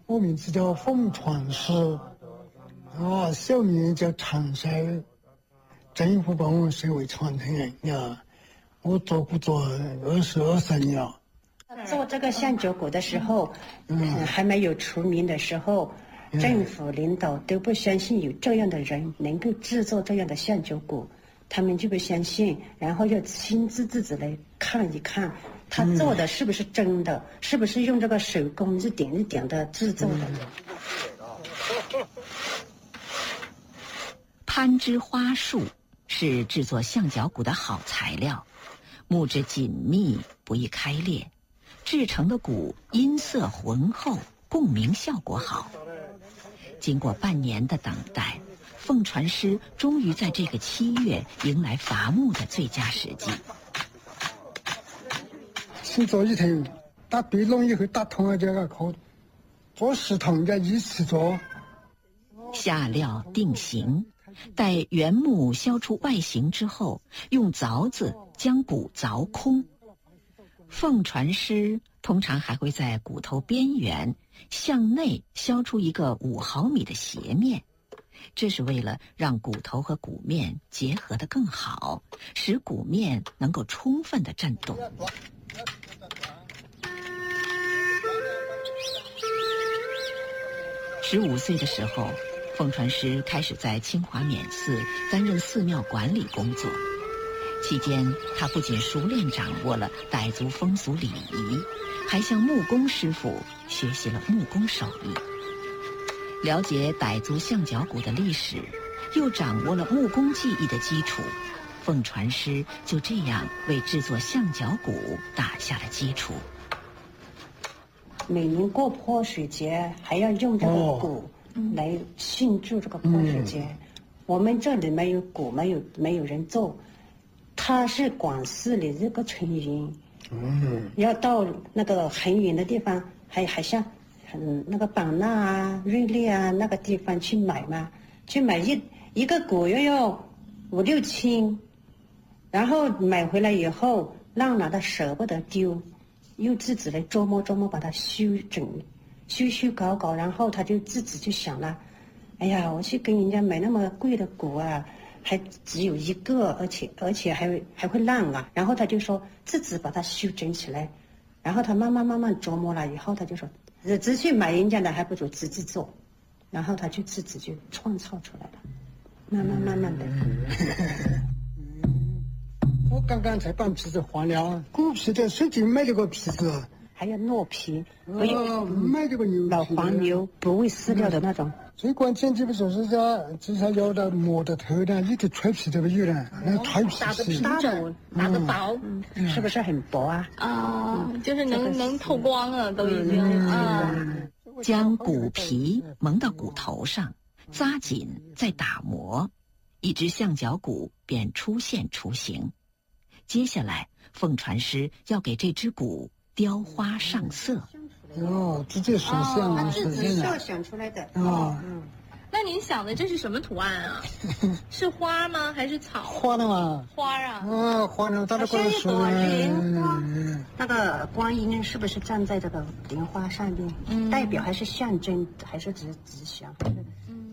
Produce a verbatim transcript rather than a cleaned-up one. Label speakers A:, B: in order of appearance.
A: 我名字叫凤传师，啊，小名叫长寿，政府把我设为传承人呀。我做不做二十二三年。
B: 做这个象脚鼓的时候，嗯，还没有出名的时候，嗯、政府领导都不相信有这样的人能够制作这样的象脚鼓，他们就不相信，然后要亲自自己来看一看，他做的是不是真的，嗯、是不是用这个手工一点一点的制作的。
C: 嗯、攀枝花树是制作象脚鼓的好材料。木质紧密，不易开裂，制成的鼓音色浑厚，共鸣效果好。经过半年的等待，凤传师终于在这个七月迎来伐木的最佳时机。
A: 先做一头，打鼻窿以后打通了这个口，做十筒再一起做。
C: 下料定型，待原木削出外形之后，用凿子将骨凿空。凤传师通常还会在骨头边缘向内削出一个五毫米的斜面，这是为了让骨头和骨面结合得更好，使骨面能够充分地震动。十五岁的时候，凤传师开始在清华冕寺担任寺庙管理工作。期间，他不仅熟练掌握了傣族风俗礼仪，还向木工师傅学习了木工手艺。了解傣族象脚鼓的历史，又掌握了木工技艺的基础，凤传师就这样为制作象脚鼓打下了基础。
B: 每年过泼水节还要用这个鼓来庆祝这个泼水节。嗯、我们这里没有鼓，没有没有人做。他是广西的这个成员，嗯，要到那个很远的地方，还还像，嗯，那个版纳啊、瑞丽啊那个地方去买嘛，去买一一个鼓要要五六千，然后买回来以后，让拿的舍不得丢，又自己来琢磨琢磨把它修整，修修搞搞，然后他就自己就想了，哎呀，我去跟人家买那么贵的鼓啊。还只有一个，而且而且还还会烂啊！然后他就说自己把它修整起来，然后他慢慢慢慢琢磨了以后，他就说，直去买人家的还不如自己做，然后他就自己就创造出来了，慢慢慢慢的。
A: 嗯、我刚刚才把皮子换了，鼓皮的随便买了个皮子，
B: 还要糯皮，
A: 不有买这个牛
B: 老黄牛不会撕掉的那种。
A: 嗯、最关键就是说是这至少要的磨的头的，你的吹皮都没有了，那吹皮
D: 打的平整，打的薄，
B: 嗯、是不是很薄啊？
D: 啊、嗯，就是能、这个、能透光了，都已经啊。
C: 嗯、将骨皮蒙到骨头上，扎紧，再打磨，一只象脚鼓便出现雏形。接下来，凤传师要给这只鼓雕花上色。
A: 哦，直接手想啊，
B: 自己设想出来的
A: 哦。
D: 嗯，那您想的这是什么图案啊？是花吗？还是草？
A: 花的嘛。
D: 花啊。
A: 啊，花呢？它的光是
B: 莲花，那个观音是不是站在这个莲花上面？嗯，代表还是象征，还是只是吉祥？